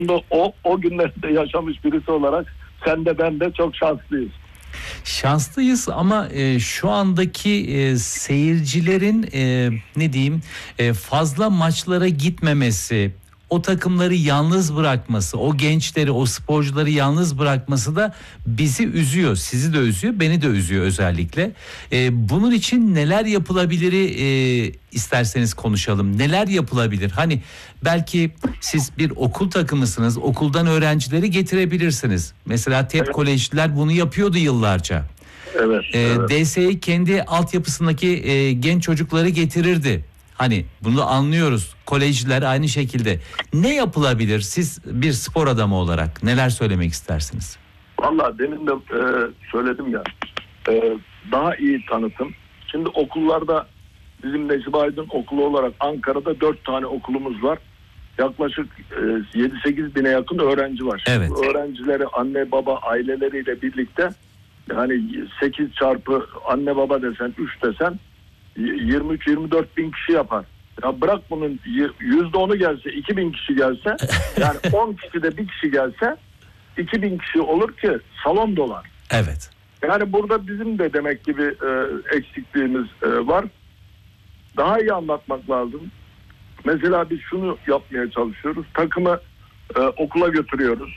o günlerde yaşamış birisi olarak sen de ben de çok şanslıyız. Şanslıyız ama şu andaki seyircilerin ne diyeyim fazla maçlara gitmemesi, o takımları yalnız bırakması, o gençleri, o sporcuları yalnız bırakması da bizi üzüyor. Sizi de üzüyor, beni de üzüyor özellikle. Bunun için neler yapılabilir isterseniz konuşalım. Neler yapılabilir? Hani belki siz bir okul takımısınız, okuldan öğrencileri getirebilirsiniz. Mesela TED Evet. Kolejler bunu yapıyordu yıllarca. Evet. DSE kendi altyapısındaki genç çocukları getirirdi. Hani bunu anlıyoruz. Kolejler aynı şekilde. Ne yapılabilir? Siz bir spor adamı olarak neler söylemek istersiniz? Vallahi demin de söyledim ya, daha iyi tanıtım. Şimdi okullarda bizim Necip Aydın okulu olarak Ankara'da 4 tane okulumuz var. Yaklaşık 7-8 bine yakın öğrenci var. Evet. Bu öğrencileri anne baba aileleriyle birlikte, yani 8 çarpı anne baba desen 3 desen 23-24 bin kişi yapar. Ya bırak bunun %10'u gelse, 2.000 kişi gelse, yani 10 kişi de bir kişi gelse 2.000 kişi olur ki salon dolar. Evet. Yani burada bizim de demek ki bir eksikliğimiz var. Daha iyi anlatmak lazım. Mesela biz şunu yapmaya çalışıyoruz. Takımı okula götürüyoruz.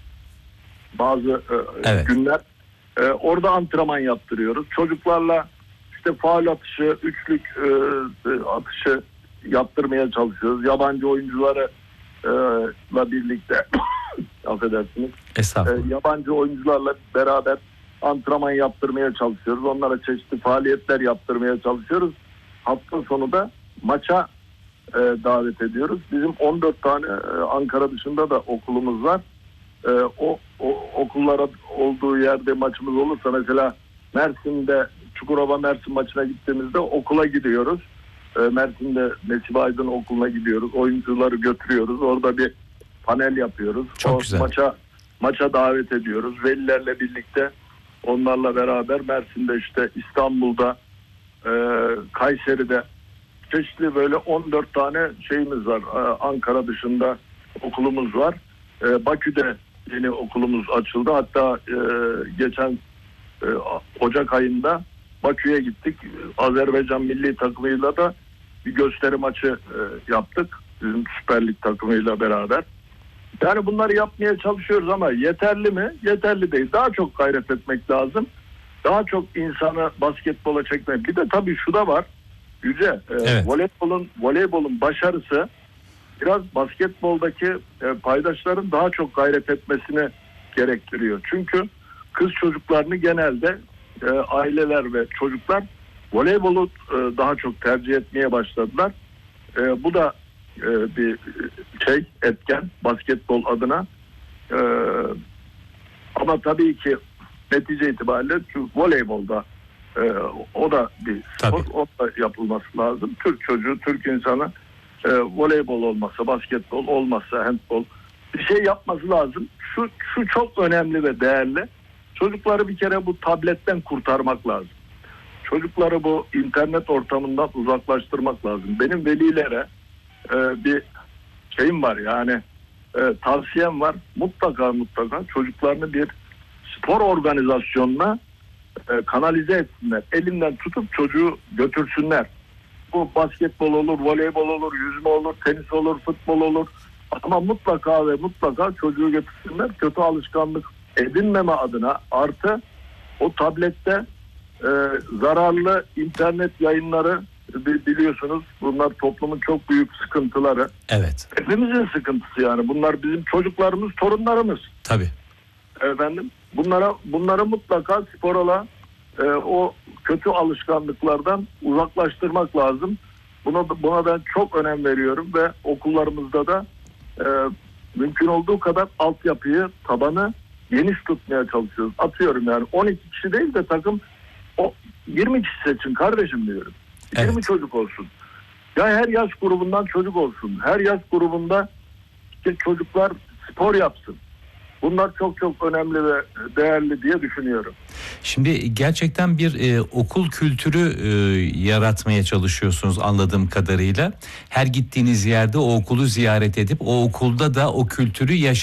Bazı Evet. günler. Orada antrenman yaptırıyoruz. Çocuklarla işte faul atışı, üçlük atışı yaptırmaya çalışıyoruz. Yabancı oyuncularla birlikte affedersiniz. Estağfurullah. Yabancı oyuncularla beraber antrenman yaptırmaya çalışıyoruz. Onlara çeşitli faaliyetler yaptırmaya çalışıyoruz. Hafta sonu da maça davet ediyoruz. Bizim 14 tane Ankara dışında da okulumuz var. O okullara olduğu yerde maçımız olursa, mesela Mersin'de Çukurova Mersin maçına gittiğimizde okula gidiyoruz. Mersin'de Necip Aydın okuluna gidiyoruz. Oyuncuları götürüyoruz. Orada bir panel yapıyoruz. Çok güzel. Maça davet ediyoruz. Velilerle birlikte onlarla beraber Mersin'de, işte İstanbul'da, Kayseri'de çeşitli böyle 14 tane şeyimiz var. Ankara dışında okulumuz var. Bakü'de yeni okulumuz açıldı. Hatta geçen Ocak ayında Bakü'ye gittik. Azerbaycan milli takımıyla da bir gösteri maçı yaptık. Bizim Süper Lig takımıyla beraber. Yani bunları yapmaya çalışıyoruz ama yeterli mi? Yeterli değil. Daha çok gayret etmek lazım. Daha çok insanı basketbola çekmek. Bir de tabii şu da var. Yüce, Evet. voleybolun başarısı biraz basketboldaki paydaşların daha çok gayret etmesini gerektiriyor. Çünkü kız çocuklarını genelde aileler ve çocuklar voleybolu daha çok tercih etmeye başladılar. Bu da bir etken basketbol adına. Ama tabii ki netice itibariyle voleybolda o da bir spor, o da yapılması lazım. Türk çocuğu, Türk insanı voleybol olmazsa, basketbol olmazsa, handbol bir şey yapması lazım. Şu çok önemli ve değerli. Çocukları bir kere bu tabletten kurtarmak lazım. Çocukları bu internet ortamından uzaklaştırmak lazım. Benim velilere bir şeyim var, yani tavsiyem var. Mutlaka çocuklarını bir spor organizasyonuna kanalize etsinler. Elinden tutup çocuğu götürsünler. Bu basketbol olur, voleybol olur, yüzme olur, tenis olur, futbol olur. Ama mutlaka ve mutlaka çocuğu götürsünler. Kötü alışkanlık edinmeme adına, artı o tablette zararlı internet yayınları biliyorsunuz. Bunlar toplumun çok büyük sıkıntıları. Evet. Hepimizin sıkıntısı yani. Bunlar bizim çocuklarımız, torunlarımız. Tabii. Efendim, bunları mutlaka spora, o kötü alışkanlıklardan uzaklaştırmak lazım. Buna ben çok önem veriyorum ve okullarımızda da mümkün olduğu kadar altyapıyı, tabanı geniş tutmaya çalışıyoruz. Atıyorum yani 12 kişi değil de takım 20 kişi seçin kardeşim diyorum. 20 Evet. çocuk olsun. Ya her yaş grubundan çocuk olsun. Her yaş grubunda işte çocuklar spor yapsın. Bunlar çok çok önemli ve değerli diye düşünüyorum. Şimdi gerçekten bir okul kültürü yaratmaya çalışıyorsunuz anladığım kadarıyla. Her gittiğiniz yerde o okulu ziyaret edip o okulda da o kültürü